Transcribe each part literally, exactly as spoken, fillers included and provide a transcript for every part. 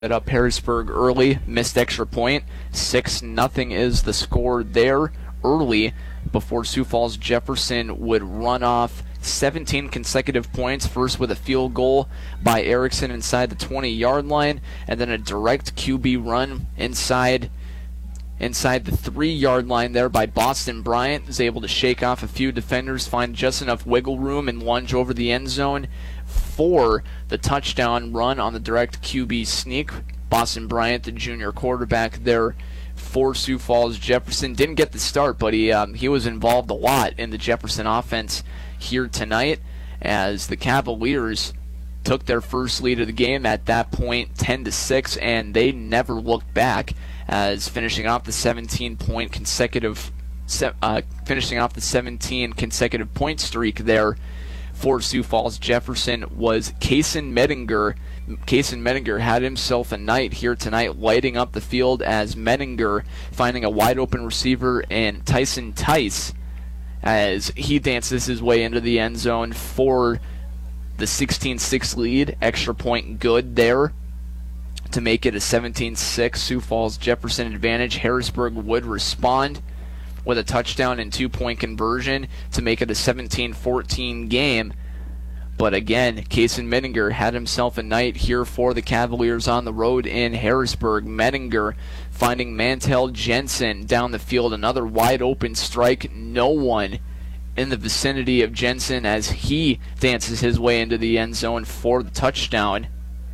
It up Harrisburg early, missed extra point. six nothing is the score there early before Sioux Falls Jefferson would run off seventeen consecutive points, first with a field goal by Erickson inside the twenty-yard line, and then a direct Q B run inside inside the three-yard line there by Boston Bryant. Was able to shake off a few defenders, find just enough wiggle room, and lunge over the end zone for the touchdown run on the direct Q B sneak. Boston Bryant, the junior quarterback there for Sioux Falls Jefferson, didn't get the start, but he um, he was involved a lot in the Jefferson offense here tonight as the Cavaliers took their first lead of the game at that point, ten to six, and they never looked back, as finishing off the seventeen point consecutive uh, finishing off the seventeen consecutive point streak there for Sioux Falls Jefferson was Kason Medinger. Kason Medinger had himself a night here tonight, lighting up the field as Medinger finding a wide open receiver in Tyson Tice as he dances his way into the end zone for the sixteen six lead. Extra point good there to make it a seventeen six Sioux Falls Jefferson advantage. Harrisburg would respond with a touchdown and two-point conversion to make it a seventeen fourteen game. But again, Kason Medinger had himself a night here for the Cavaliers on the road in Harrisburg. Medinger finding Mantel Jensen down the field, another wide open strike. No one in the vicinity of Jensen as he dances his way into the end zone for the touchdown.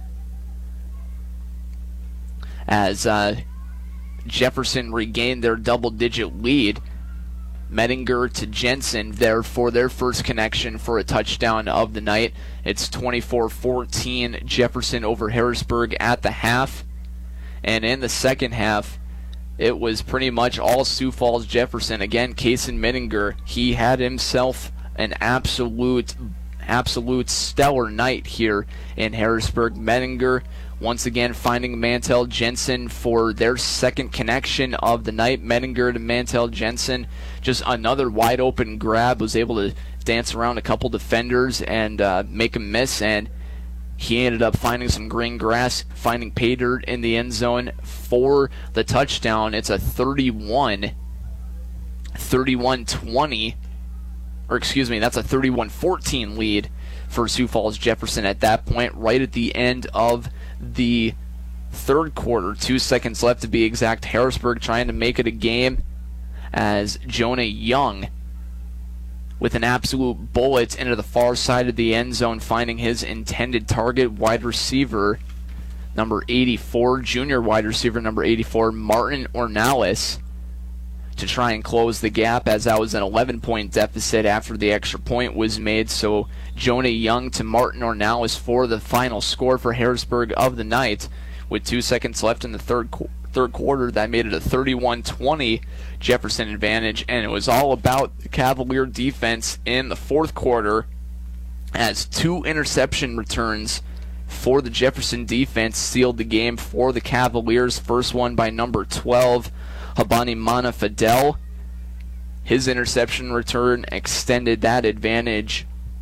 As uh, Jefferson regained their double-digit lead. Medinger to Jensen there for their first connection for a touchdown of the night. It's twenty-four fourteen Jefferson over Harrisburg at the half. And in the second half, it was pretty much all Sioux Falls Jefferson. Again, Kason Medinger, he had himself an absolute, absolute stellar night here in Harrisburg. Medinger once again finding Mantel Jensen for their second connection of the night. Medinger to Mantel Jensen, just another wide open grab, was able to dance around a couple defenders and uh, make a miss, and he ended up finding some green grass, finding pay dirt in the end zone for the touchdown. It's a thirty-one twenty, or excuse me, that's a thirty-one fourteen lead for Sioux Falls Jefferson at that point, right at the end of the third quarter. Two seconds left to be exact. Harrisburg trying to make it a game as Jonah Young with an absolute bullet into the far side of the end zone, finding his intended target, wide receiver number eighty-four, junior wide receiver number eighty-four, Martin Ornalis, to try and close the gap, as that was an eleven point deficit after the extra point was made. So Jonah Young to Martin Ornalis for the final score for Harrisburg of the night. With two seconds left in the third qu- third quarter, that made it a thirty-one twenty Jefferson advantage, and it was all about the Cavalier defense in the fourth quarter, as two interception returns for the Jefferson defense sealed the game for the Cavaliers. First one by number twelve, Habani Mana Fidel. His interception return extended that advantage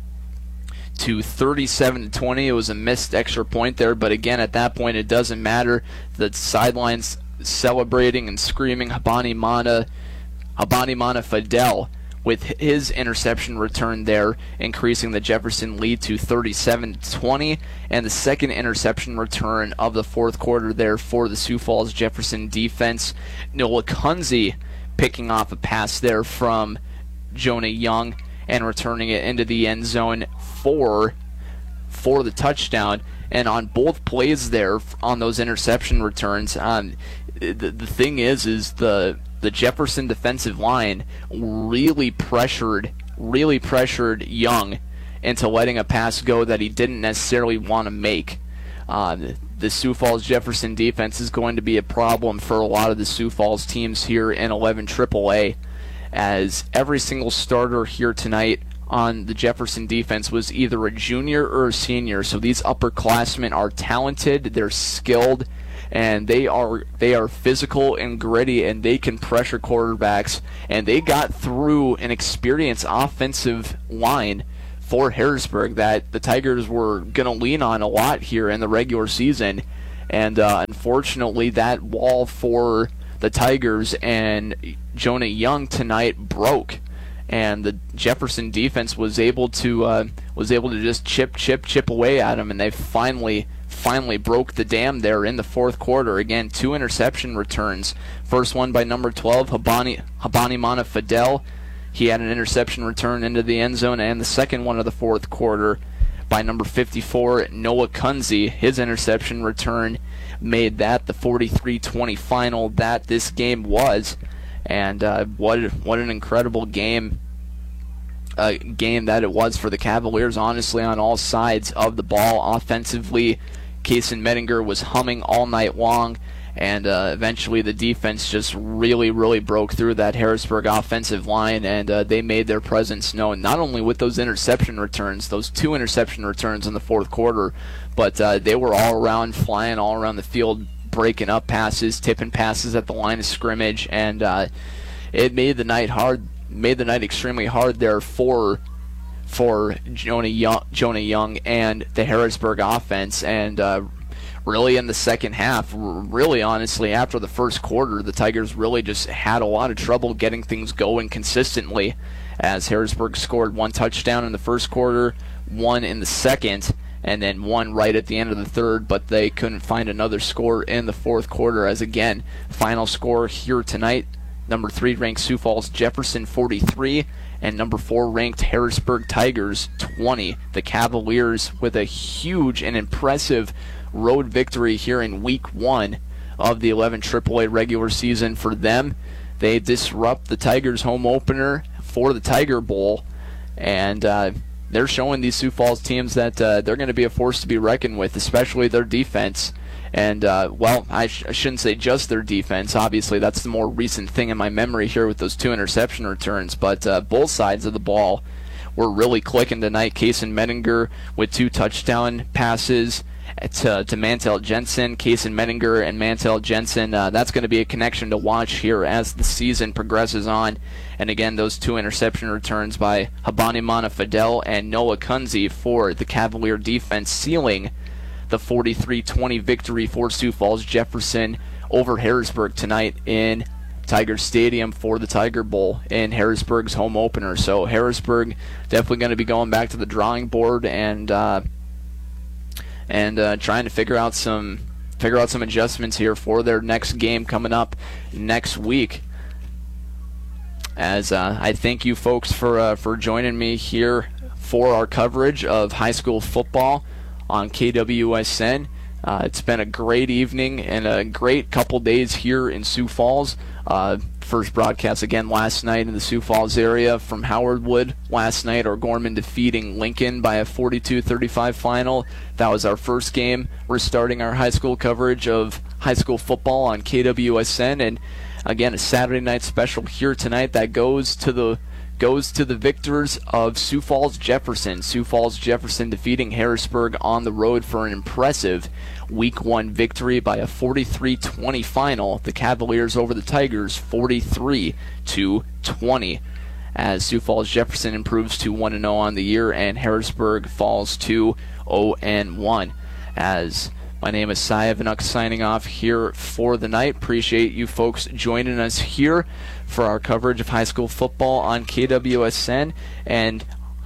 to thirty-seven to twenty. It was a missed extra point there, but again, at that point, it doesn't matter. The sidelines celebrating and screaming Habani Mana, Habani Mana Fidel with his interception return there, increasing the Jefferson lead to thirty-seven to twenty, and the second interception return of the fourth quarter there for the Sioux Falls Jefferson defense. Noah Kunze picking off a pass there from Jonah Young and returning it into the end zone for, for the touchdown. And on both plays there, on those interception returns, um, the, the thing is, is the the Jefferson defensive line really pressured, really pressured Young into letting a pass go that he didn't necessarily want to make. Uh, the Sioux Falls Jefferson defense is going to be a problem for a lot of the Sioux Falls teams here in eleven triple A, as every single starter here tonight on the Jefferson defense was either a junior or a senior. So these upperclassmen are talented, they're skilled, and they are they are physical and gritty, and they can pressure quarterbacks. And they got through an experienced offensive line for Harrisburg that the Tigers were going to lean on a lot here in the regular season. and uh, unfortunately that wall for the Tigers and Jonah Young tonight broke, and the Jefferson defense was able to uh, was able to just chip, chip, chip away at them, and they finally. finally broke the dam there in the fourth quarter. Again, two interception returns. First one by number twelve, Habani, Habani Mana Fidel. He had an interception return into the end zone, and the second one of the fourth quarter by number fifty-four, Noah Kunze. His interception return made that the forty-three twenty final that this game was. And uh, what what an incredible game uh, game that it was for the Cavaliers, honestly, on all sides of the ball. Offensively, Kason Medinger was humming all night long, and uh, eventually the defense just really, really broke through that Harrisburg offensive line, and uh, they made their presence known, not only with those interception returns, those two interception returns in the fourth quarter, but uh, they were all around, flying all around the field, breaking up passes, tipping passes at the line of scrimmage, and uh, it made the night hard, made the night extremely hard there for for Jonah Young, Jonah Young and the Harrisburg offense. And uh, really in the second half, really honestly after the first quarter, the Tigers really just had a lot of trouble getting things going consistently, as Harrisburg scored one touchdown in the first quarter, one in the second, and then one right at the end of the third, but they couldn't find another score in the fourth quarter. As again, final score here tonight, number three ranked Sioux Falls Jefferson forty-three, and number four ranked Harrisburg Tigers twenty. The Cavaliers with a huge and impressive road victory here in week one of the eleven triple A regular season. For them, they disrupt the Tigers home opener for the Tiger Bowl, and uh, they're showing these Sioux Falls teams that uh, they're going to be a force to be reckoned with, especially their defense. And, uh, well, I, sh- I shouldn't say just their defense. Obviously, that's the more recent thing in my memory here with those two interception returns. But uh, both sides of the ball were really clicking tonight. Kason Medinger with two touchdown passes to, to Mantel Jensen. Kason Medinger and Mantel Jensen, uh, that's going to be a connection to watch here as the season progresses on. And again, those two interception returns by Habani Mana Fidel and Noah Kunze for the Cavalier defense, sealing the forty-three twenty victory for Sioux Falls Jefferson over Harrisburg tonight in Tiger Stadium for the Tiger Bowl in Harrisburg's home opener. So Harrisburg definitely going to be going back to the drawing board and uh, and uh, trying to figure out some figure out some adjustments here for their next game coming up next week. As uh, I thank you folks for uh, for joining me here for our coverage of high school football on K W S N. Uh, it's been a great evening and a great couple days here in Sioux Falls. Uh, first broadcast again last night in the Sioux Falls area from Howardwood last night, or Gorman defeating Lincoln by a forty-two thirty-five final. That was our first game. We're starting our high school coverage of high school football on K W S N, and again, a Saturday night special here tonight that goes to the goes to the victors of Sioux Falls Jefferson. Sioux Falls Jefferson defeating Harrisburg on the road for an impressive week one victory by a forty-three twenty final. The Cavaliers over the Tigers forty-three to twenty, as Sioux Falls Jefferson improves to one and oh on the year and Harrisburg falls to oh and one. As my name is Cy Evanuk signing off here for the night. Appreciate you folks joining us here for our coverage of high school football on K W S N, and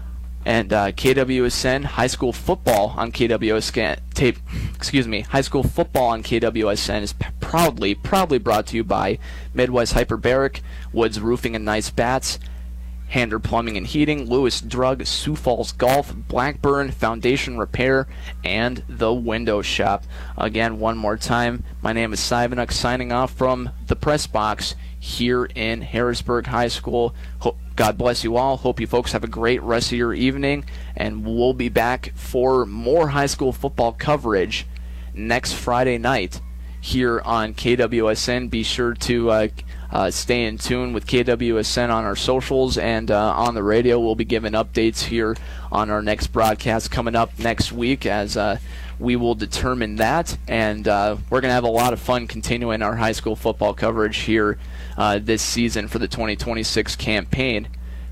and uh, K W S N high school football on K W S N tape. Excuse me, high school football on K W S N is p- proudly proudly brought to you by Midwest Hyperbaric, Woods Roofing and Nice Bats, Hander Plumbing and Heating, Lewis Drug, Sioux Falls Golf, Blackburn Foundation Repair, and The Window Shop. Again, one more time, my name is Cy Evanuk signing off from the press box here in Harrisburg High School. Ho- God bless you all. Hope you folks have a great rest of your evening, and we'll be back for more high school football coverage next Friday night here on K W S N. Be sure to uh, uh, stay in tune with K W S N on our socials and uh, on the radio. We'll be giving updates here on our next broadcast coming up next week, as uh, we will determine that, and uh, we're going to have a lot of fun continuing our high school football coverage here uh, this season for the twenty twenty-six campaign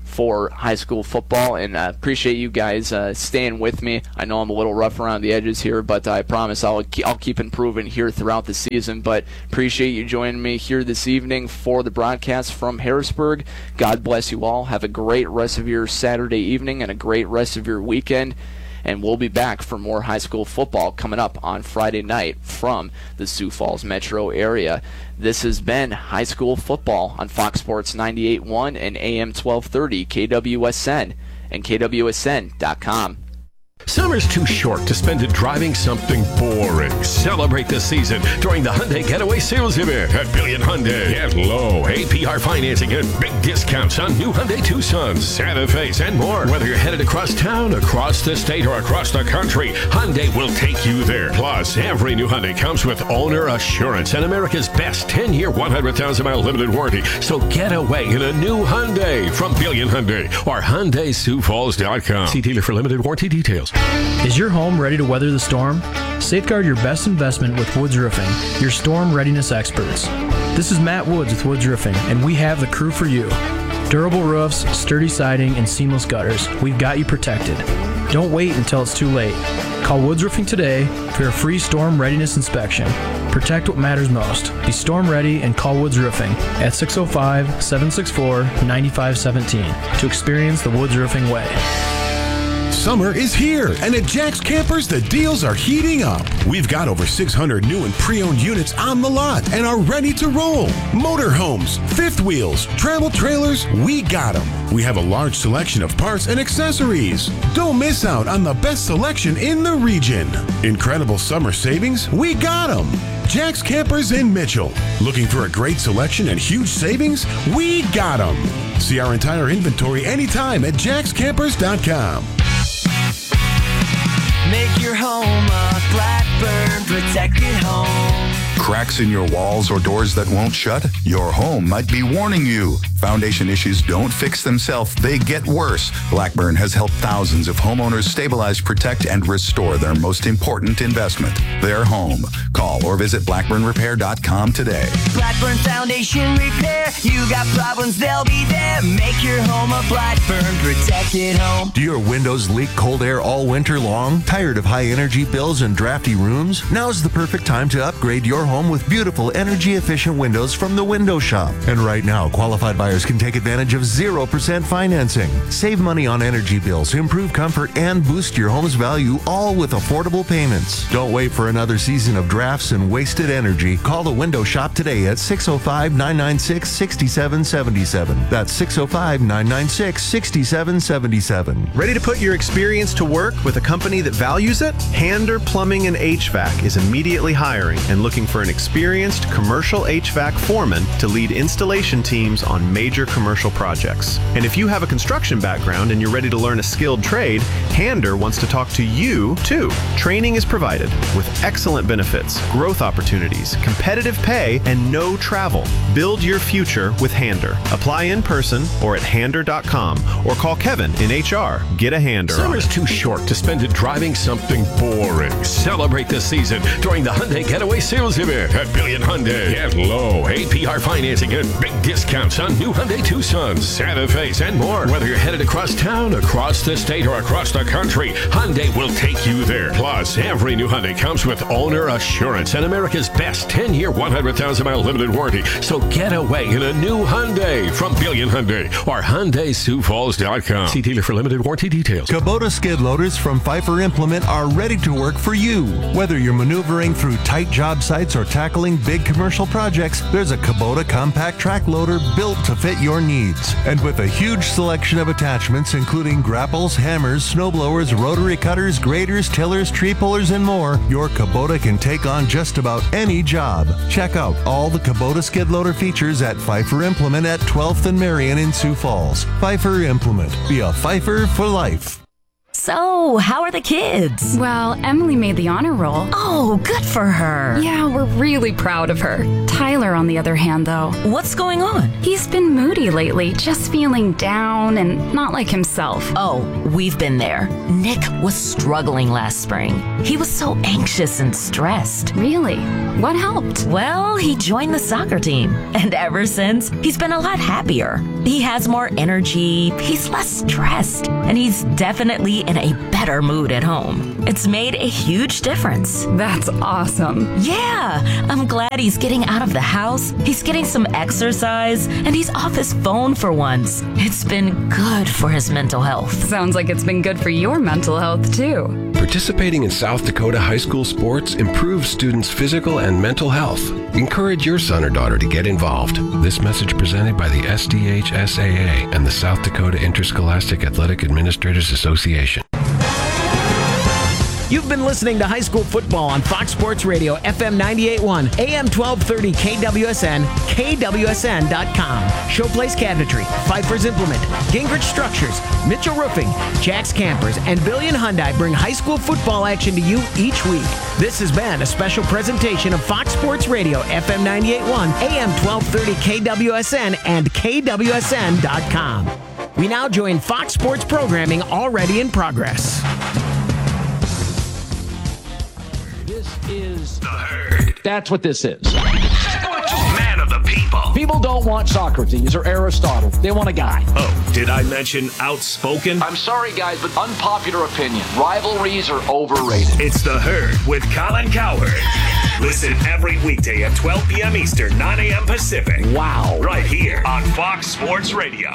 for high school football, and I uh, appreciate you guys uh, staying with me. I know I'm a little rough around the edges here, but I promise I'll keep, I'll keep improving here throughout the season. But appreciate you joining me here this evening for the broadcast from Harrisburg. God bless you all. Have a great rest of your Saturday evening and a great rest of your weekend. And we'll be back for more high school football coming up on Friday night from the Sioux Falls metro area. This has been High School Football on Fox Sports ninety-eight point one and A M twelve thirty K W S N and K W S N dot com. Summer's too short to spend it driving something boring. Celebrate the season during the Hyundai Getaway Sales Event at Billion Hyundai. Get low A P R financing and big discounts on new Hyundai Tucsons, Santa Fe's, and more. Whether you're headed across town, across the state, or across the country, Hyundai will take you there. Plus, every new Hyundai comes with owner assurance and America's best ten-year, one hundred thousand mile limited warranty. So get away in a new Hyundai from Billion Hyundai or Hyundai Sioux Falls dot com. See dealer for limited warranty details. Is your home ready to weather the storm? Safeguard your best investment with Woods Roofing, your storm readiness experts. This is Matt Woods with Woods Roofing, and we have the crew for you. Durable roofs, sturdy siding, and seamless gutters. We've got you protected. Don't wait until it's too late. Call Woods Roofing today for a free storm readiness inspection. Protect what matters most. Be storm ready and call Woods Roofing at six oh five, seven six four, nine five one seven to experience the Woods Roofing way. Summer is here, and at Jack's Campers, the deals are heating up. We've got over six hundred new and pre-owned units on the lot and are ready to roll. Motorhomes, fifth wheels, travel trailers, we got them. We have a large selection of parts and accessories. Don't miss out on the best selection in the region. Incredible summer savings, we got them. Jack's Campers in Mitchell. Looking for a great selection and huge savings? We got them. See our entire inventory anytime at jacks campers dot com. Make your home a Blackburn protected home. Cracks in your walls or doors that won't shut? Your home might be warning you. Foundation issues don't fix themselves, they get worse. Blackburn has helped thousands of homeowners stabilize, protect, and restore their most important investment, their home. Call or visit blackburn repair dot com today. Blackburn Foundation Repair. You got problems, they'll be there. Make your home a Blackburn protected home. Do your windows leak cold air all winter long? Tired of high energy bills and drafty rooms? Now's the perfect time to upgrade your home with beautiful energy efficient windows from the Window Shop. And right now, qualified buyers can take advantage of zero percent financing. Save money on energy bills, improve comfort, and boost your home's value, all with affordable payments. Don't wait for another season of drafts and wasted energy. Call the Window Shop today at six oh five, nine nine six, six seven seven seven. That's six oh five, nine nine six, six seven seven seven. Ready to put your experience to work with a company that values it? Hander Plumbing and H V A C is immediately hiring and looking for an experienced commercial H V A C foreman to lead installation teams on major commercial projects. And if you have a construction background and you're ready to learn a skilled trade, Hander wants to talk to you too. Training is provided with excellent benefits, growth opportunities, competitive pay, and no travel. Build your future with Hander. Apply in person or at hander dot com or call Kevin in H R. Get a Hander. Summer's too short to spend it driving something boring. Celebrate the season during the Hyundai Getaway Sales Event at Billion Hyundai. Get low A P R financing and big discounts on new Hyundai Tucsons, Santa Fe's, and more. Whether you're headed across town, across the state, or across the country, Hyundai will take you there. Plus, every new Hyundai comes with owner assurance and America's best ten-year, one hundred thousand mile limited warranty. So get away in a new Hyundai from Billion Hyundai or Hyundai Sioux Falls dot com. See dealer for limited warranty details. Kubota skid loaders from Pfeiffer Implement are ready to work for you. Whether you're maneuvering through tight job sites or tackling big commercial projects, there's a Kubota compact track loader built to fit your needs. And with a huge selection of attachments, including grapples, hammers, snowblowers, rotary cutters, graders, tillers, tree pullers, and more, your Kubota can take on just about any job. Check out all the Kubota skid loader features at Pfeiffer Implement at twelfth and Marion in Sioux Falls. Pfeiffer Implement. Be a Pfeiffer for life. So, how are the kids? Well, Emily made the honor roll. Oh, good for her. Yeah, we're really proud of her. Tyler, on the other hand, though. What's going on? He's been moody lately, just feeling down and not like himself. Oh, we've been there. Nick was struggling last spring. He was so anxious and stressed. Really? What helped? Well, he joined the soccer team. And ever since, he's been a lot happier. He has more energy, he's less stressed, and he's definitely in a better mood at home. It's made a huge difference. That's awesome. Yeah, I'm glad he's getting out of the house, he's getting some exercise, and he's off his phone for once. It's been good for his mental health. Sounds like it's been good for your mental health, too. Participating in South Dakota high school sports improves students' physical and mental health. Encourage your son or daughter to get involved. This message presented by the S D H S A A and the South Dakota Interscholastic Athletic Administrators Association. You've been listening to high school football on Fox Sports Radio, F M ninety-eight point one, A M twelve thirty K W S N, K W S N dot com. Showplace Cabinetry, Pfeiffer's Implement, Gingrich Structures, Mitchell Roofing, Jack's Campers, and Billion Hyundai bring high school football action to you each week. This has been a special presentation of Fox Sports Radio, F M ninety-eight point one, A M twelve thirty K W S N, and K W S N dot com. We now join Fox Sports programming already in progress. Is the herd. That's what this is. Man of the people. People don't want Socrates or Aristotle. They want a guy. Oh, did I mention outspoken? I'm sorry, guys, but unpopular opinion. Rivalries are overrated. It's the herd with Colin Cowherd. Listen every weekday at twelve p.m. Eastern, nine a.m. Pacific. Wow. Right here on Fox Sports Radio.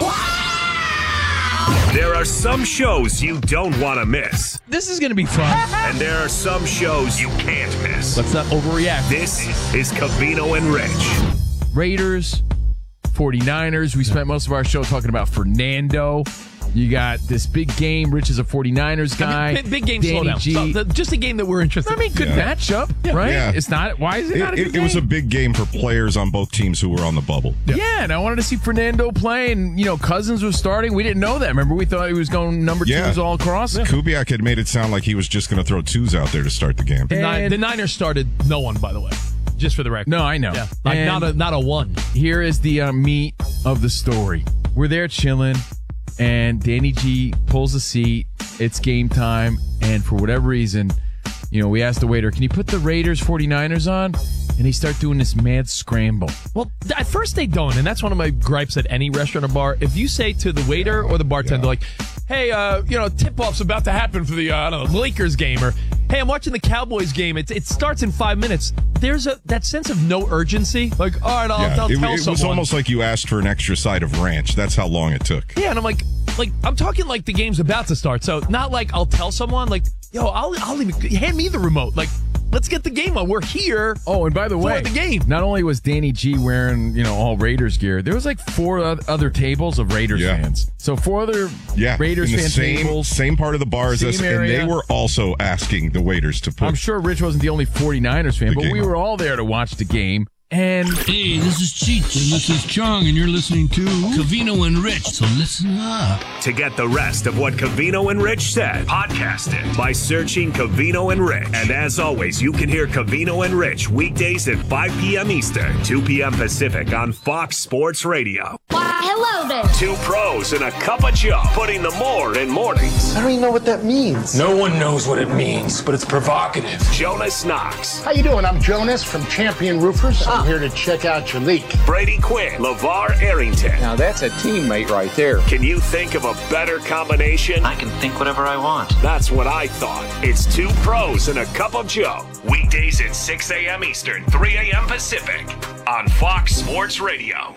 There are some shows you don't want to miss. This is going to be fun. And there are some shows you can't miss. Let's not overreact. This is Covino and Rich. Raiders, forty-niners. We spent most of our show talking about Fernando. You got this big game. Rich is a forty-niners guy. I mean, big, big game, Danny slow down. G. So, the, just a game that we're interested in. I mean, good yeah. matchup, yeah. right? Yeah. It's not. Why is it, it not a good it, game? it was a big game for players on both teams who were on the bubble. Yeah. yeah, and I wanted to see Fernando play, and, you know, Cousins was starting. We didn't know that. Remember, we thought he was going number yeah. twos all across. Yeah. Kubiak had made it sound like he was just going to throw twos out there to start the game. The, Nin- the Niners started no one, by the way. Just for the record. No, I know. Yeah. Like not a not a one. Here is the uh, meat of the story. We're there chilling, and Danny G pulls a seat. It's game time, and for whatever reason, you know, we asked the waiter, can you put the Raiders forty-niners on? And they start doing this mad scramble. Well, at first they don't, and that's one of my gripes at any restaurant or bar. If you say to the waiter or the bartender, yeah. like, hey, uh, you know, tip-off's about to happen for the, uh, I don't know, Lakers game, or, hey, I'm watching the Cowboys game. It, it starts in five minutes. There's a that sense of no urgency. Like, all right, I'll, yeah, I'll it, tell it someone. It was almost like you asked for an extra side of ranch. That's how long it took. Yeah, and I'm like, like I'm talking like the game's about to start. So not like I'll tell someone, like, yo, I'll, I'll even, hand me the remote. Like, let's get the game on. We're here. Oh, and by the way, for the game. Not only was Danny G wearing, you know, all Raiders gear, there was like four other tables of Raiders yeah. fans. So four other yeah, Raiders in the fan same, tables. Same part of the bar as us, and area. they were also asking the waiters to put. I'm sure Rich wasn't the only forty-niners fan, but we on. were all there to watch the game. And hey, this is Cheech, and this is Chung, and you're listening to Covino and Rich, so listen up. To get the rest of what Covino and Rich said, podcast it by searching Covino and Rich. And as always, you can hear Covino and Rich weekdays at five p.m. Eastern, two p.m. Pacific on Fox Sports Radio. Why, hello there. Two pros and a cup of Joe, putting the more in mornings. I don't even know what that means. No one knows what it means, but it's provocative. Jonas Knox. How you doing? I'm Jonas from Champion Roofers. I'm here to check out your leak. Brady Quinn, LeVar Arrington. Now that's a teammate right there. Can you think of a better combination? I can think whatever I want. That's what I thought. It's two pros and a cup of Joe. Weekdays at six a.m. Eastern, three a.m. Pacific on Fox Sports Radio.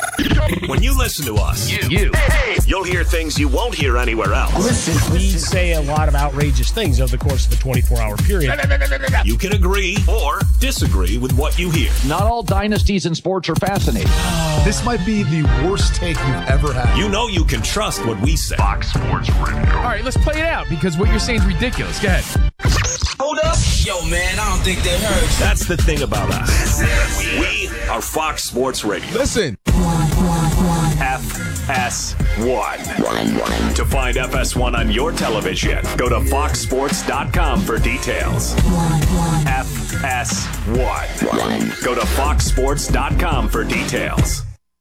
When you listen to us, you, you hey, you'll hear things you won't hear anywhere else. Listen, we say a lot of outrageous things over the course of a twenty-four hour period. You can agree or disagree with what you hear. Not all dynasties in sports are fascinating. This might be the worst take you've ever had. You know you can trust what we say. Fox Sports Radio. All right, let's play it out because what you're saying is ridiculous. Go ahead. Hold up. Yo, man, I don't think that hurts. That's the thing about us. We are Fox Sports Radio. Listen. F S one. To find F S one on your television, go to fox sports dot com for details. F S one. Go to fox sports dot com for details.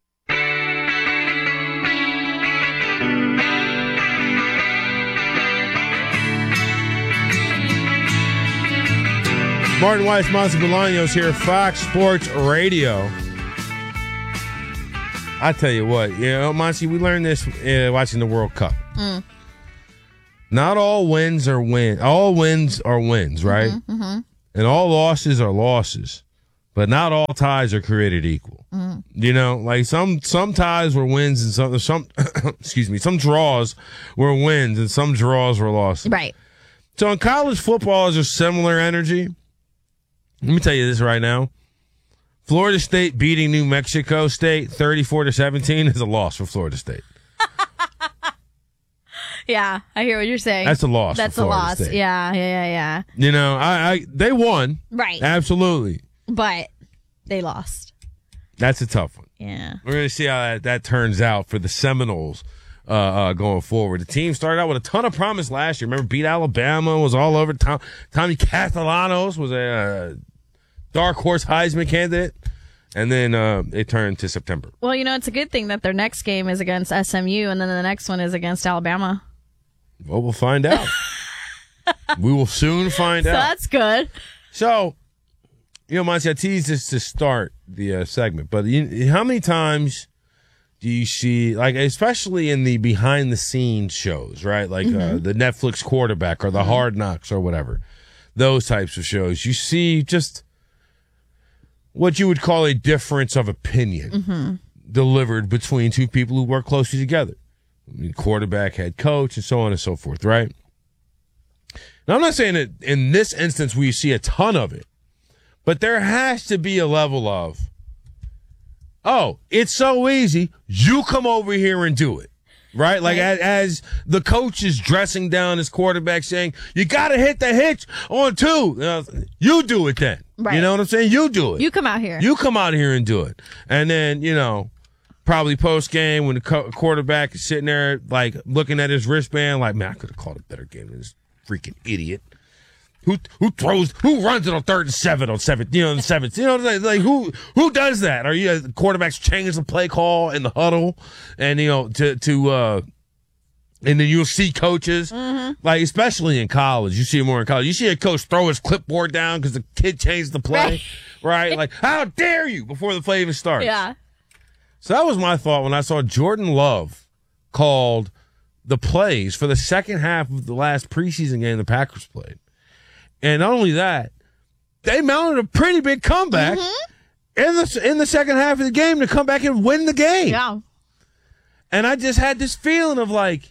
Martin Weiss, Monty Bolaños here, Fox Sports Radio. I tell you what, you know, Monty, we learned this uh, watching the World Cup. Mm. Not all wins are wins. All wins are wins, right? Mm-hmm, mm-hmm. And all losses are losses. But not all ties are created equal. Mm. You know, like some some ties were wins and some some excuse me, some draws were wins and some draws were losses. Right. So in college football is a similar energy. Let me tell you this right now. Florida State beating New Mexico State thirty-four to seventeen is a loss for Florida State. Yeah, I hear what you're saying. That's a loss. That's for a Florida loss. State. Yeah, yeah, yeah, yeah. You know, I, I they won. Right. Absolutely. But they lost. That's a tough one. Yeah. We're going to see how that, that turns out for the Seminoles uh, uh, going forward. The team started out with a ton of promise last year. Remember, beat Alabama, was all over. Tom, Tommy Castellanos was a uh, dark horse Heisman candidate. And then uh, it turned to September. Well, you know, it's a good thing that their next game is against S M U, and then the next one is against Alabama. Well, we'll find out. We will soon find So out. that's good. So, you know, Monty, I teased this to start the uh, segment, but you, how many times do you see, like, especially in the behind-the-scenes shows, right? Like uh, Mhm. the Netflix Quarterback or the Hard Knocks or whatever, those types of shows, you see just what you would call a difference of opinion Mm-hmm. delivered between two people who work closely together. I mean, quarterback, head coach, and so on and so forth, right? Now, I'm not saying that in this instance we see a ton of it, but there has to be a level of, oh, it's so easy, you come over here and do it, right? Like as, as the coach is dressing down his quarterback saying, you got to hit the hitch on two. Uh, you do it then. Right. You know what I'm saying? You do it. You come out here. You come out here and do it. And then, you know, probably post game when the co- quarterback is sitting there, like, looking at his wristband, like, man, I could have called a better game than this freaking idiot. Who who throws, who runs it on third and seven on seventh, you know, on seventh, you know, like, like who who does that? Are you, uh, quarterbacks change the play call in the huddle and, you know, to, to, uh, and then you'll see coaches, Mm-hmm. like, especially in college, you see it more in college. You see a coach throw his clipboard down because the kid changed the play, right? right? Like, how dare you before the play even starts? Yeah. So that was my thought when I saw Jordan Love called the plays for the second half of the last preseason game the Packers played. And not only that, they mounted a pretty big comeback Mm-hmm. in the in the second half of the game to come back and win the game. Yeah. And I just had this feeling of like,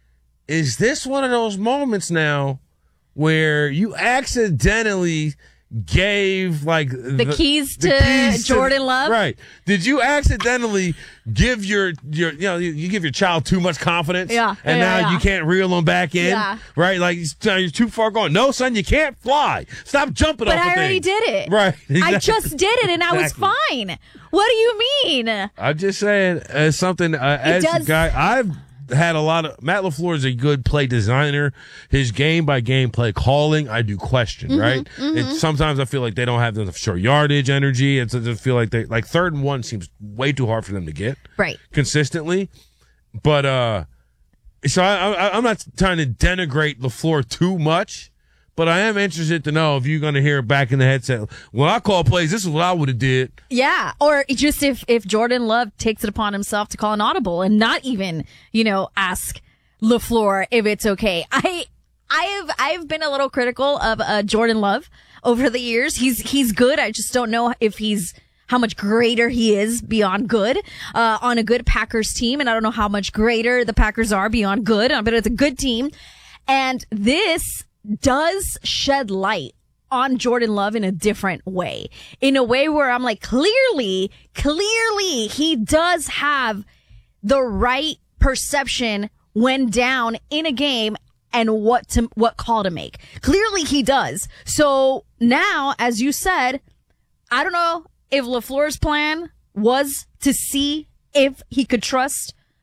is this one of those moments now where you accidentally gave like The keys to Jordan Love? Right. Did you accidentally give your your you know you, you give your child too much confidence? Yeah. And Yeah, now yeah. you can't reel them back in? Yeah. Right? Like you're too far gone. No, son, you can't fly. Stop jumping But off the I already thing. did it. Right. I Exactly. just did it, and I was Exactly. fine. What do you mean? I'm just saying, as something, uh, as a does- guy, I've had a lot of, Matt LaFleur is a good play designer. His game by game play calling, I do question, Mhm, right? mhm. It, sometimes I feel like they don't have enough short yardage energy. It's, I feel like they, like third and one seems way too hard for them to get Right. consistently. But, uh, so I, I, I'm not trying to denigrate LaFleur too much. But I am interested to know if you're going to hear back in the headset, when I call plays, this is what I would have did. Yeah, or just if if Jordan Love takes it upon himself to call an audible and not even, you know, ask LaFleur if it's okay. I I have I've been a little critical of uh, Jordan Love over the years. He's he's good. I just don't know if he's how much greater he is beyond good uh, on a good Packers team, and I don't know how much greater the Packers are beyond good. But it's a good team, and this does shed light on Jordan Love in a different way, in a way where I'm like, clearly, clearly he does have the right perception when down in a game and what to, what call to make. Clearly he does. So now, as you said, I don't know if LaFleur's plan was to see if he could trust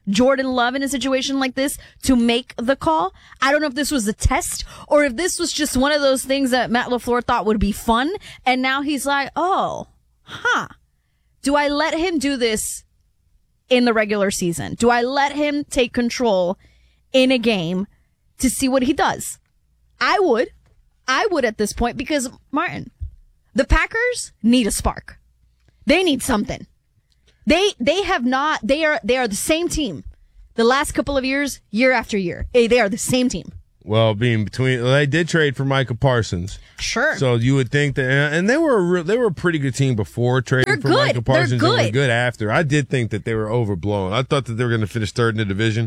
Jordan Love in a situation like this to make the call. I don't know if this was a test or if this was just one of those things that Matt LaFleur thought would be fun. And now he's like, oh, huh. Do I let him do this in the regular season? Do I let him take control in a game to see what he does? I would. I would at this point because, Martin, the Packers need a spark. They need something. They they have not, they are they are the same team the last couple of years, year after year. They are the same team. Well, being between, they did trade for Micah Parsons. Sure. So you would think that, and they were a real, they were a pretty good team before trading They're for good. Micah Parsons. They're good. And were good after. I did think that they were overblown. I thought that they were going to finish third in the division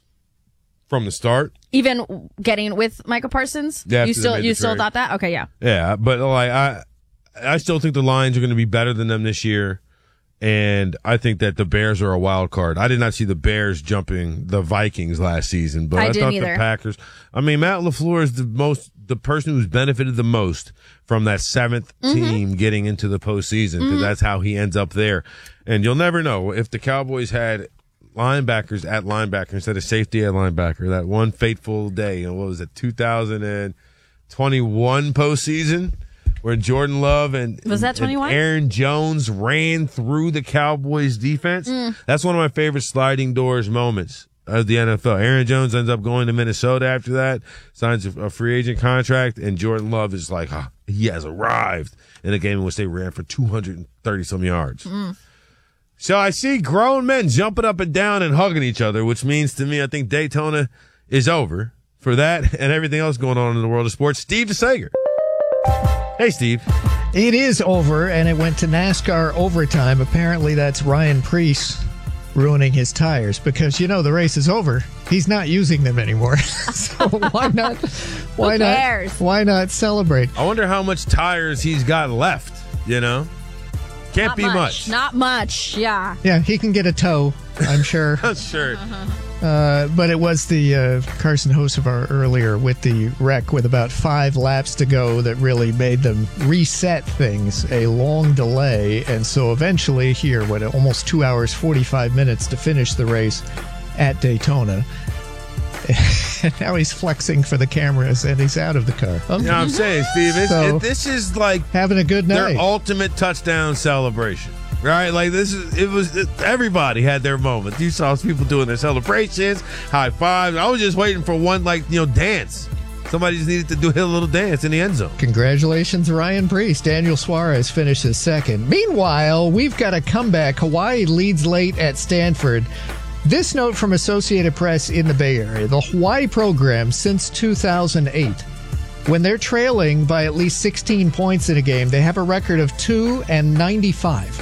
from the start. Even getting with Micah Parsons, Yeah, you after they still made you the still trade. thought that? Okay, yeah. Yeah, but like I, I still think the Lions are going to be better than them this year. And I think that the Bears are a wild card. I did not see the Bears jumping the Vikings last season, but I I, didn't thought either. the Packers. I mean, Matt LaFleur is the most, the person who's benefited the most from that seventh Mm-hmm. team getting into the postseason because Mhm. that's how he ends up there. And you'll never know if the Cowboys had linebackers at linebacker instead of safety at linebacker. That one fateful day, you know, what was it, two thousand twenty-one postseason? Where Jordan Love and, Was that and twenty-one? Aaron Jones ran through the Cowboys defense. Mm. That's one of my favorite sliding doors moments of the N F L. Aaron Jones ends up going to Minnesota after that, signs a, a free agent contract, and Jordan Love is like, ah, he has arrived in a game in which they ran for two hundred thirty some yards. Mm. So I see grown men jumping up and down and hugging each other, which means to me, I think Daytona is over for that and everything else going on in the world of sports. Steve DeSager. Hey, Steve. It is over, and it went to NASCAR overtime. Apparently, that's Ryan Preece ruining his tires because, you know, the race is over. He's not using them anymore. So why not? Why Who cares? not? Why not celebrate? I wonder how much tires he's got left, you know? Can't Not be much. Not much, yeah. Yeah, he can get a tow, I'm sure. Sure. Uh, but it was the uh, Carson Hocevar earlier with the wreck with about five laps to go that really made them reset things, a long delay. And so eventually here, what, almost two hours, forty-five minutes to finish the race at Daytona. And now he's flexing for the cameras and he's out of the car. You know what I'm saying, Steve? It's, So, it, this is like having a good night. their ultimate touchdown celebration. Right? Like, this is, it was, it, everybody had their moment. You saw people doing their celebrations, high fives. I was just waiting for one, like, you know, dance. Somebody just needed to do a little dance in the end zone. Congratulations, Ryan Preece. Daniel Suarez finishes second. Meanwhile, we've got a comeback. Hawaii leads late at Stanford. This note from Associated Press in the Bay Area. The Hawaii program since two thousand eight. When they're trailing by at least sixteen points in a game, they have a record of two and ninety-five.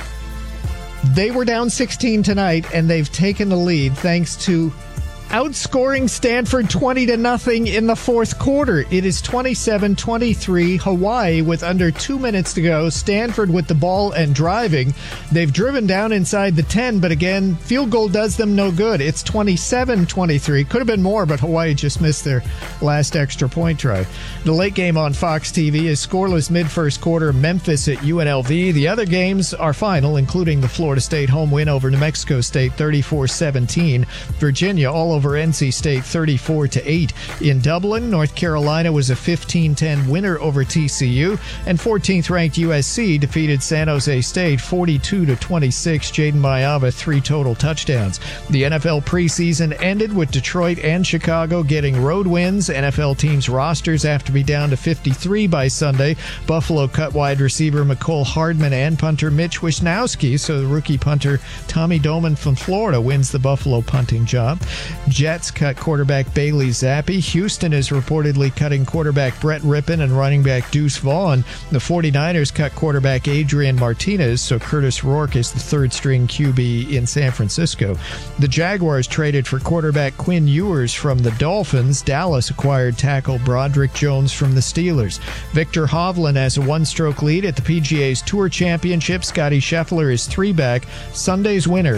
They were down sixteen tonight, and they've taken the lead thanks to outscoring Stanford twenty to nothing in the fourth quarter. It is twenty-seven twenty-three Hawaii with under two minutes to go. Stanford with the ball and driving. They've driven down inside the ten, but again, field goal does them no good. It's twenty-seven twenty-three. Could have been more, but Hawaii just missed their last extra point try. The late game on Fox T V is scoreless mid-first quarter, Memphis at U N L V. The other games are final, including the Florida State home win over New Mexico State thirty-four seventeen. Virginia all over N C State thirty-four to eight. In Dublin, North Carolina was a fifteen ten winner over T C U, and fourteenth ranked U S C defeated San Jose State forty-two to twenty-six. Jaden Mayava three total touchdowns. The N F L preseason ended with Detroit and Chicago getting road wins. N F L teams' rosters have to be down to fifty-three by Sunday. Buffalo cut wide receiver Mecole Hardman and punter Mitch Wisnowski, so the rookie punter Tommy Doman from Florida wins the Buffalo punting job. Jets cut quarterback Bailey Zappi. Houston is reportedly cutting quarterback Brett Rippon and running back Deuce Vaughn. The 49ers cut quarterback Adrian Martinez, so Curtis Rourke is the third-string Q B in San Francisco. The Jaguars traded for quarterback Quinn Ewers from the Dolphins. Dallas acquired tackle Broderick Jones from the Steelers. Victor Hovland has a one-stroke lead at the P G A's Tour Championship. Scotty Scheffler is three back. Sunday's winner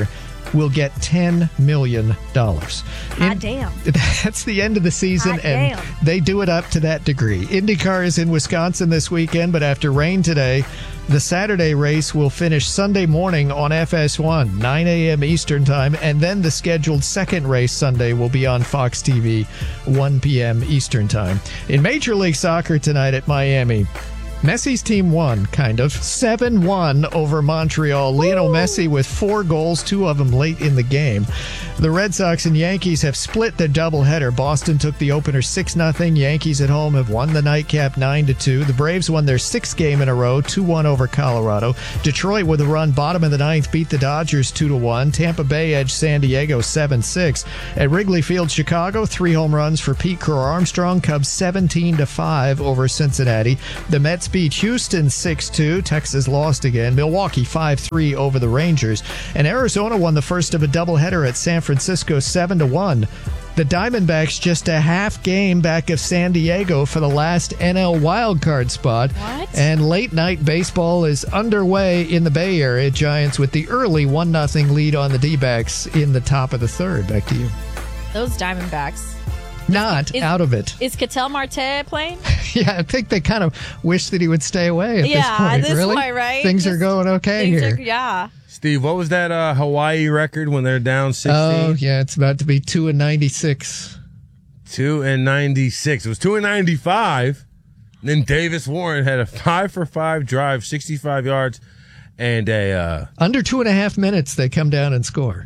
will get ten million dollars. God damn. That's the end of the season, God and damn. they do it up to that degree. IndyCar is in Wisconsin this weekend, but after rain today, the Saturday race will finish Sunday morning on F S one, nine a.m. Eastern Time, and then the scheduled second race Sunday will be on Fox T V, one p.m. Eastern Time. In Major League Soccer tonight at Miami, Messi's team won, kind of, seven one over Montreal. Lionel Messi with four goals, two of them late in the game. The Red Sox and Yankees have split the doubleheader. Boston took the opener six nothing. Yankees at home have won the nightcap nine to two. The Braves won their sixth game in a row, two one over Colorado. Detroit with a run, bottom of the ninth, beat the Dodgers two to one. Tampa Bay edged San Diego seven six. At Wrigley Field, Chicago, three home runs for Pete Crow Armstrong. Cubs seventeen to five over Cincinnati. The Mets beat Houston six two. Texas lost again. Milwaukee five three over the Rangers. And Arizona won the first of a doubleheader at San Francisco seven to one. The Diamondbacks just a half game back of San Diego for the last N L wildcard spot. What? And late night baseball is underway in the Bay Area. Giants with the early one nothing lead on the D-backs in the top of the third. Back to you. Those Diamondbacks. Not Is- out of it. Is Ketel Marte playing? Yeah, I think they kind of wish that he would stay away at Yeah, this point. at this really? point, right? Things are Just- going okay Things here. are- yeah. Steve, what was that uh, Hawaii record when they're down sixteen? Oh, yeah, it's about to be two and ninety-six. Two and ninety-six. It was two and ninety-five. And then Davis Warren had a five for five drive, sixty-five yards, and a. Uh, Under two and a half minutes, they come down and score.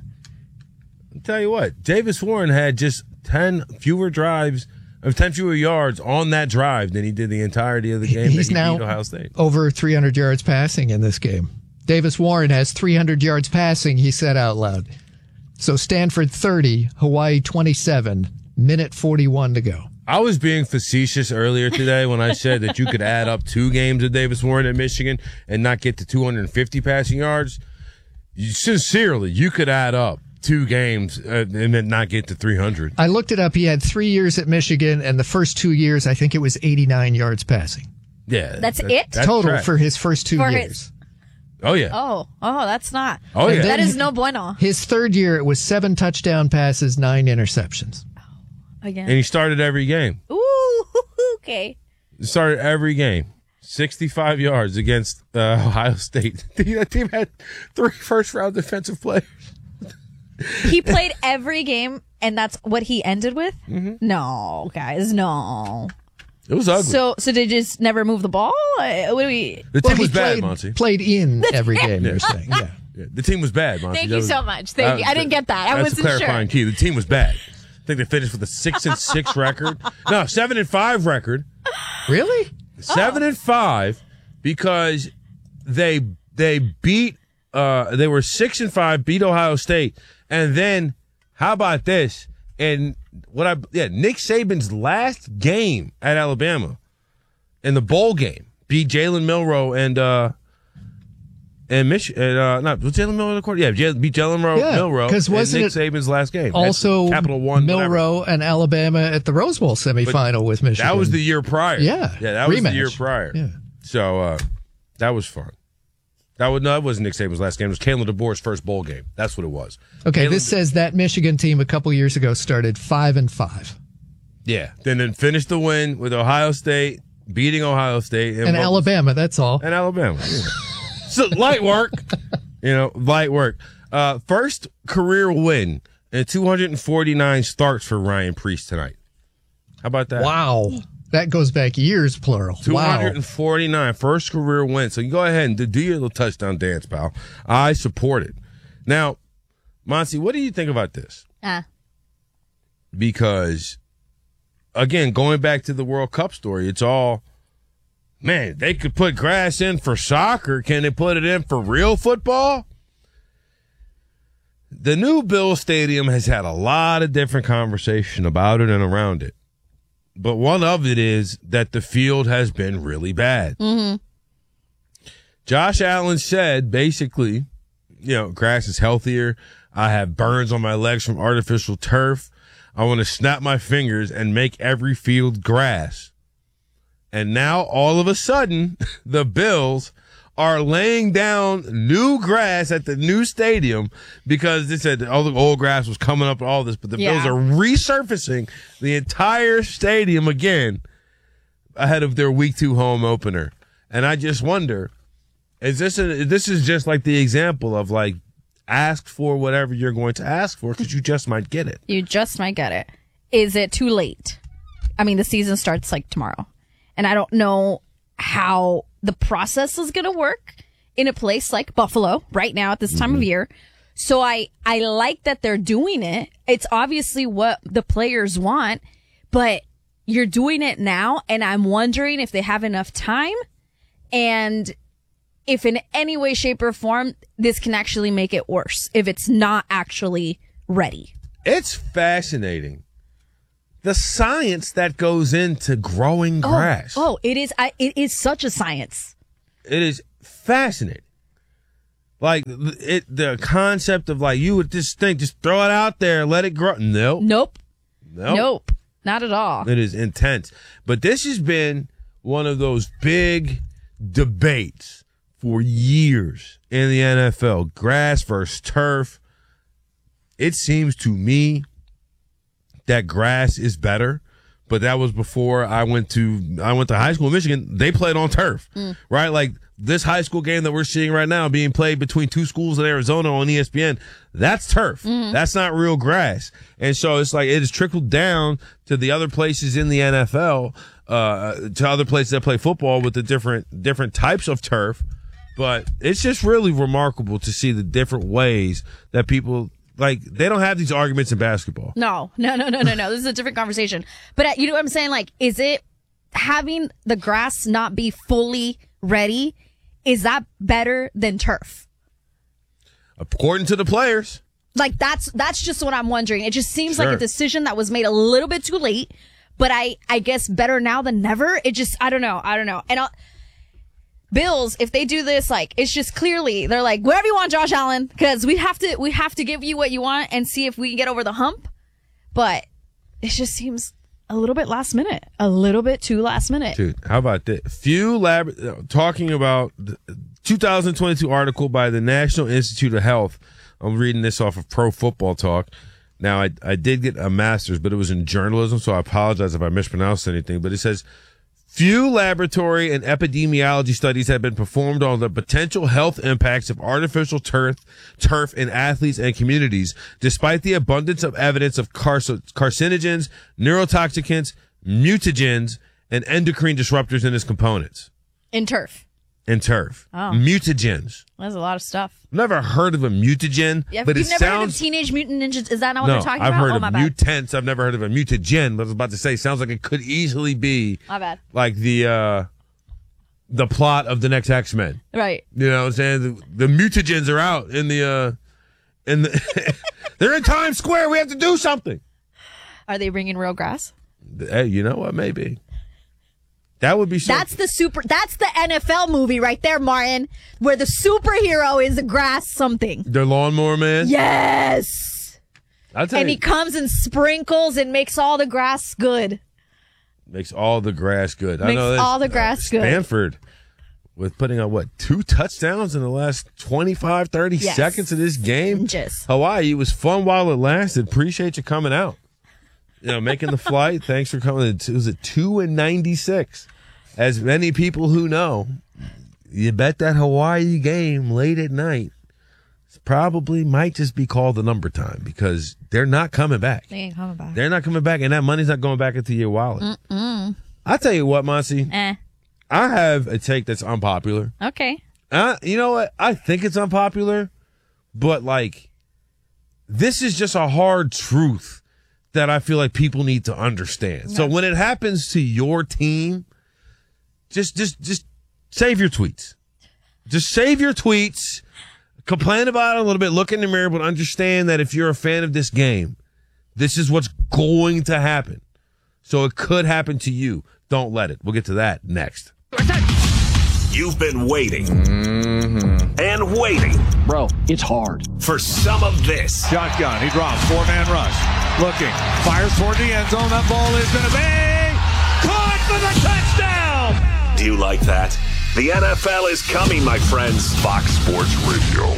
I'll tell you what, Davis Warren had just ten fewer drives, or ten fewer yards on that drive than he did the entirety of the game. He's that he now beat Ohio State. over three hundred yards passing in this game. Davis Warren has three hundred yards passing, he said out loud. So Stanford thirty, Hawaii twenty-seven, minute forty-one to go. I was being facetious earlier today when I said that you could add up two games of Davis Warren at Michigan and not get to two hundred fifty passing yards. You, sincerely, you could add up two games uh, and then not get to three hundred. I looked it up. He had three years at Michigan, and the first two years, I think it was eighty-nine yards passing. Yeah. That's that- it? that's Total trash. for his first two For his- years. Oh, yeah. Oh, oh, that's not. Oh, yeah. That is no bueno. His third year, it was seven touchdown passes, nine interceptions. Again. And he started every game. Ooh, okay. He started every game. sixty-five yards against uh, Ohio State. That team had three first-round defensive players. He played every game, and that's what he ended with? Mm-hmm. No, guys, no. It was ugly. So, so they just never move the ball? Uh, What do we? the team Well, he was bad, played, Monty. played in That's every it. game, Yeah. you're saying. Yeah. Yeah, the team was bad, Monty. Thank That you was- so much. Thank you. I didn't get that. I That's wasn't the clarifying sure. key. The team was bad. I think they finished with a six and six record. No, seven and five record. Really? Seven and five because they they beat uh they were six and five, beat Ohio State, and then how about this? And what I yeah, Nick Saban's last game at Alabama in the bowl game beat Jalen Milroe and uh and Mich and uh not was Jalen Milroe the quarter? Yeah, J- beat Jalen Milroe, Yeah, Milroe 'cause in wasn't Nick it Saban's last game. That's Also, Capital One whatever. Milroe and Alabama at the Rose Bowl semifinal with Michigan. That was the year prior. Yeah. Yeah, that was Rematch. the year prior. Yeah. So uh, that was fun. That was no, that wasn't Nick Saban's last game. It was Kalen DeBoer's first bowl game. That's what it was. Okay, Kalen- this says that Michigan team a couple years ago started five and five. Yeah. Then then finished the win with Ohio State, beating Ohio State. And what- Alabama, that's all. And Alabama. Yeah. So light work. You know, light work. Uh, first career win and two hundred forty-nine starts for Ryan Priest tonight. How about that? Wow. That goes back years, plural. Wow. two forty-nine, first career win. So you go ahead and do your little touchdown dance, pal. I support it. Now, Monty, what do you think about this? Uh, Because, again, going back to the World Cup story, it's all, man, they could put grass in for soccer. Can they put it in for real football? The new Bill Stadium has had a lot of different conversation about it and around it. But one of it is that the field has been really bad. mm-hmm. Josh Allen said, basically, you know, grass is healthier. I have burns on my legs from artificial turf. I want to snap my fingers and make every field grass. And now, all of a sudden, the Bills are laying down new grass at the new stadium because they said all the old grass was coming up and all this, but the Yeah. Bills are resurfacing the entire stadium again ahead of their week two home opener. And I just wonder, is this a, this is just like the example of like ask for whatever you're going to ask for because you just might get it. You just might get it. Is it too late? I mean, the season starts like tomorrow, and I don't know how the process is going to work in a place like Buffalo right now at this time Mm-hmm. of year. So I, I like that they're doing it. It's obviously what the players want, but you're doing it now. And I'm wondering if they have enough time and if in any way, shape or form, this can actually make it worse if it's not actually ready. It's fascinating. The science that goes into growing grass. Oh, oh it is. I, it is such a science. It is fascinating. Like it, the concept of like you would just think, just throw it out there, let it grow. Nope. Nope. Nope. Nope. Not at all. It is intense. But this has been one of those big debates for years in the N F L. Grass versus turf. It seems to me that grass is better, but that was before I went to I went to high school in Michigan. They played on turf, Mm. right? Like this high school game that we're seeing right now being played between two schools in Arizona on E S P N, that's turf. Mm-hmm. That's not real grass. And so it's like it has trickled down to the other places in the N F L, uh, to other places that play football with the different different types of turf. But it's just really remarkable to see the different ways that people. Like, they don't have these arguments in basketball. No, no, no, no, no, no. This is a different conversation. But uh, you know what I'm saying? Like, is it having the grass not be fully ready? Is that better than turf? According to the players. Like, that's that's just what I'm wondering. It just seems Sure. like a decision that was made a little bit too late. But I, I guess better now than never. It just, I don't know. I don't know. And I'll, Bills, if they do this, like, it's just clearly, they're like, whatever you want, Josh Allen, because we have to, we have to give you what you want and see if we can get over the hump. But it just seems a little bit last minute, a little bit too last minute. Dude, how about that? Few lab, talking about the two thousand twenty-two article by the National Institute of Health. I'm reading this off of Pro Football Talk. Now, I, I did get a master's, but it was in journalism, so I apologize if I mispronounced anything. But it says, few laboratory and epidemiology studies have been performed on the potential health impacts of artificial turf, turf in athletes and communities, despite the abundance of evidence of carc- carcinogens, neurotoxicants, mutagens, and endocrine disruptors in its components. In turf. In turf. Oh. Mutagens. That's a lot of stuff. Never heard of a mutagen, Yeah, but you've it never sounds... heard of Teenage Mutant Ninjas? Is that not what no, they're talking I've about? heard oh, of my bad. mutants. I've never heard of a mutagen, but I was about to say, sounds like it could easily be My bad. like the uh, the plot of the next X-Men. Right. You know what I'm saying? The, the mutagens are out in the, uh, in the, they're in Times Square. We have to do something. Are they bringing real grass? Hey, you know what? Maybe. That would be something. That's the super. That's the N F L movie right there, Martin, where the superhero is a grass something. The Lawnmower Man? Yes. I'll tell And you, he comes and sprinkles and makes all the grass good. makes all the grass good. I Makes know that, all the grass good. Stanford with putting on what, two touchdowns in the last twenty-five, thirty Yes. seconds of this game. Just. Hawaii, it was fun while it lasted. Appreciate you coming out. You know, making the flight. Thanks for coming. It was at two and ninety-six. As many people who know, you bet that Hawaii game late at night probably might just be called the number time because they're not coming back. They ain't coming back. They're not coming back, and that money's not going back into your wallet. Mm-mm. I'll tell you what, Monty. Eh. I have a take that's unpopular. Okay. Uh, you know what? I think it's unpopular, but like, this is just a hard truth that I feel like people need to understand. So when it happens to your team, just, just, just save your tweets. Just save your tweets. Complain about it a little bit. Look in the mirror, but understand that if you're a fan of this game, this is what's going to happen. So it could happen to you. Don't let it. We'll get to that next. You've been waiting mm-hmm. and waiting. Bro, it's hard. For some of this. Shotgun. He drops. Four-man rush. Looking. Fires toward the end zone. That ball is going to be caught for the touchdown. Do you like that? The N F L is coming, my friends. Fox Sports Radio.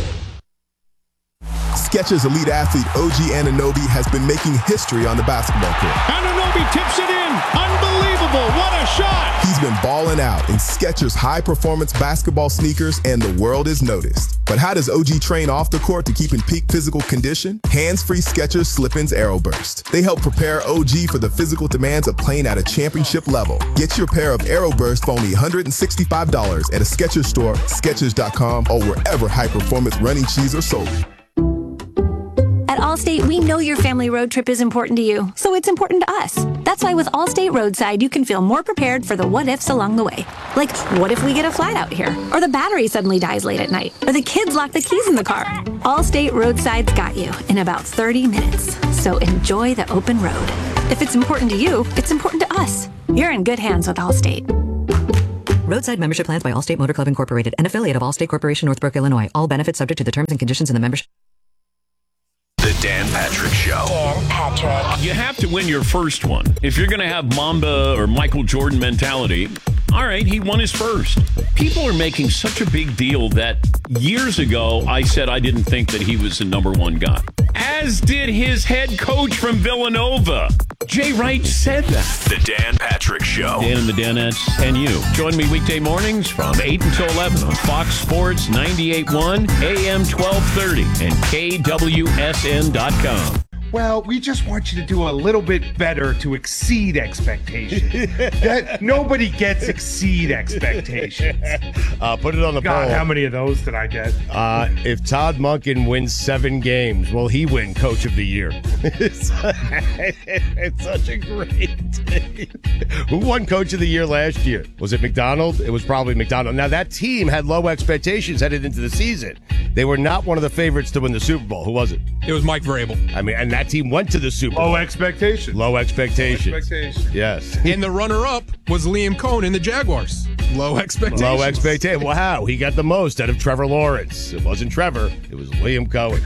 Skechers elite athlete O G Anunoby has been making history on the basketball court. Anunoby tips it in. Unbelievable. What a shot. He's been balling out in Skechers high-performance basketball sneakers, and the world is noticed. But how does O G train off the court to keep in peak physical condition? Hands-free Skechers Slip-ins Aeroburst. They help prepare O G for the physical demands of playing at a championship level. Get your pair of Aeroburst for only one hundred sixty-five dollars at a Skechers store, Skechers dot com, or wherever high-performance running shoes are sold. At Allstate, we know your family road trip is important to you, so it's important to us. That's why with Allstate Roadside, you can feel more prepared for the what-ifs along the way. Like, what if we get a flat out here? Or the battery suddenly dies late at night? Or the kids lock the keys in the car? Allstate Roadside's got you in about thirty minutes. So enjoy the open road. If it's important to you, it's important to us. You're in good hands with Allstate. Roadside membership plans by Allstate Motor Club Incorporated, an affiliate of Allstate Corporation, Northbrook, Illinois. All benefits subject to the terms and conditions in the membership. The Dan Patrick Show. Dan Patrick. You have to win your first one. If you're going to have Mamba or Michael Jordan mentality, all right, he won his first. People are making such a big deal that years ago I said I didn't think that he was the number one guy. As did his head coach from Villanova. Jay Wright said that. The Dan Patrick Show. Dan and the Danettes and you. Join me weekday mornings from eight until eleven on Fox Sports ninety-eight point one, A M twelve thirty, and K W S N dot com. Well, we just want you to do a little bit better to exceed expectations. that, nobody gets exceed expectations. Uh, put it on the God, poll. how many of those did I get? Uh, if Todd Monken wins seven games, will he win Coach of the Year? it's, it's such a great day. Who won Coach of the Year last year? Was it McDonald? It was probably McDonald. Now, that team had low expectations headed into the season. They were not one of the favorites to win the Super Bowl. Who was it? It was Mike Vrabel. I mean, and that team went to the Super Bowl. Low expectations. Low expectations. Low expectations. Yes. And the runner-up was Liam Cohn in the Jaguars. Low expectations. Low expectations. Wow, he got the most out of Trevor Lawrence. It wasn't Trevor. It was Liam Cohen.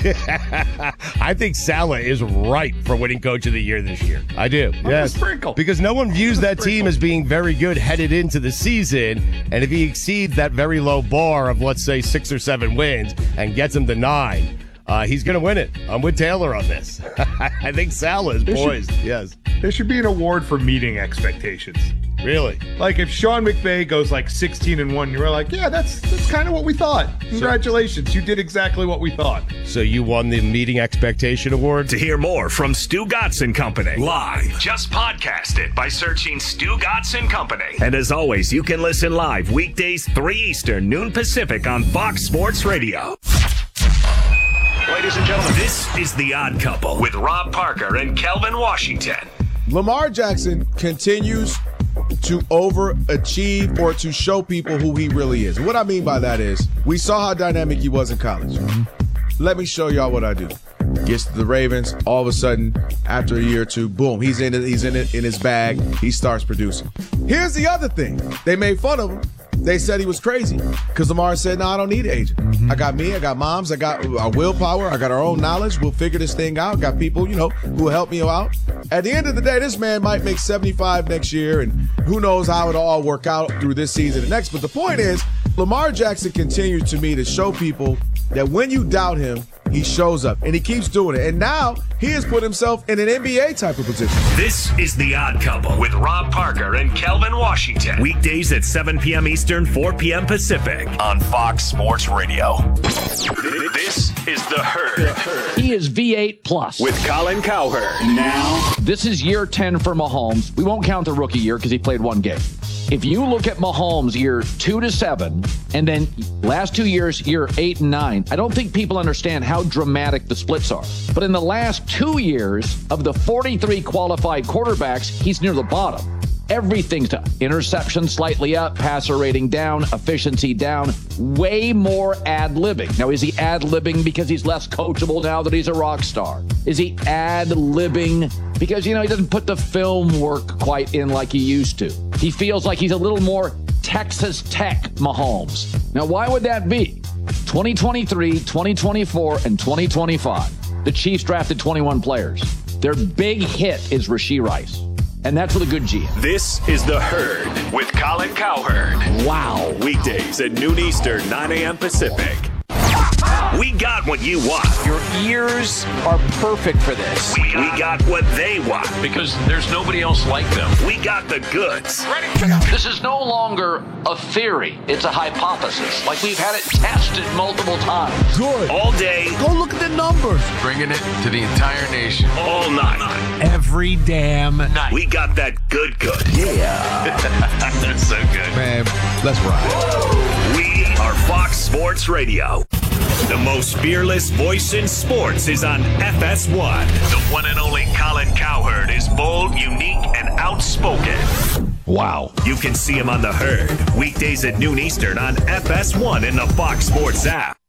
I think Saleh is right for winning Coach of the Year this year. I do. Yes. Sprinkle. Because no one views that team as being very good headed into the season. And if he exceeds that very low bar of, let's say, six or seven wins and gets them to nine, Uh, he's going to win it. I'm with Taylor on this. I think Saleh is poised. Should, yes. There should be an award for meeting expectations. Really? Like if Sean McVay goes like sixteen and one, you're like, yeah, that's that's kind of what we thought. Congratulations. So, you did exactly what we thought. So you won the meeting expectation award? To hear more from Stu Gatz and Company live, just podcast it by searching Stu Gatz and Company. And as always, you can listen live weekdays three Eastern, noon Pacific on Fox Sports Radio. Ladies and gentlemen, this is The Odd Couple with Rob Parker and Kelvin Washington. Lamar Jackson continues to overachieve or to show people who he really is. And what I mean by that is, we saw how dynamic he was in college. Let me show y'all what I do. Gets to the Ravens, all of a sudden, after a year or two, boom, he's in it, he's in it in his bag, he starts producing. Here's the other thing. They made fun of him. They said he was crazy because Lamar said, no, I don't need an agent. Mm-hmm. I got me, I got moms, I got our willpower, I got our own knowledge. We'll figure this thing out. Got people, you know, who will help me out. At the end of the day, this man might make seventy-five next year, and who knows how it'll all work out through this season and next. But the point is, Lamar Jackson continued to me to show people that when you doubt him, he shows up, and he keeps doing it. And now he has put himself in an N B A type of position. This is The Odd Couple with Rob Parker and Kelvin Washington. Weekdays at seven p.m. Eastern, four p.m. Pacific on Fox Sports Radio. This is The Herd. He is V eight plus. With Colin Cowherd. Now, this is year ten for Mahomes. We won't count the rookie year because he played one game. If you look at Mahomes year two to seven, and then last two years, year eight and nine, I don't think people understand how dramatic the splits are. But in the last two years of the forty-three qualified quarterbacks, he's near the bottom. Everything's to interception slightly up, passer rating down, efficiency down, way more ad-libbing. Now, is he ad-libbing because he's less coachable now that he's a rock star? Is he ad-libbing because, you know, he doesn't put the film work quite in like he used to? He feels like he's a little more Texas Tech Mahomes. Now, why would that be? twenty twenty-three, twenty twenty-four, and twenty twenty-five. The Chiefs drafted twenty-one players. Their big hit is Rashee Rice. And that's with a good G. This is The Herd with Colin Cowherd. Wow. Weekdays at noon Eastern, nine a.m. Pacific. We got what you want. Your ears are perfect for this. We got, we got what they want. Because there's nobody else like them. We got the goods. This is no longer a theory. It's a hypothesis. Like we've had it tested multiple times. Good. All day. Go look at the numbers. Bringing it to the entire nation. All night. Every damn night. We got that good good. Yeah. That's so good. Man, let's ride. We are Fox Sports Radio. The most fearless voice in sports is on F S one. The one and only Colin Cowherd is bold, unique, and outspoken. Wow. You can see him on The Herd, weekdays at noon Eastern on F S one in the Fox Sports app.